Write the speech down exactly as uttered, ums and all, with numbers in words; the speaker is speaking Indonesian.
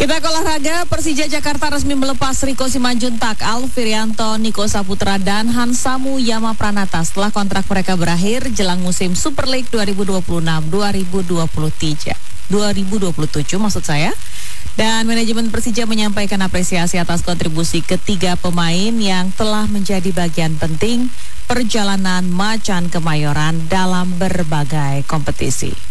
Kita ke olahraga. Persija Jakarta resmi melepas Riko Simanjuntak, Alfirianto, Niko Saputra, dan Hansamu Yama Pranata setelah kontrak mereka berakhir jelang musim Super League dua ribu dua puluh enam dua ribu dua puluh tujuh maksud saya. Dan manajemen Persija menyampaikan apresiasi atas kontribusi ketiga pemain yang telah menjadi bagian penting perjalanan Macan Kemayoran dalam berbagai kompetisi.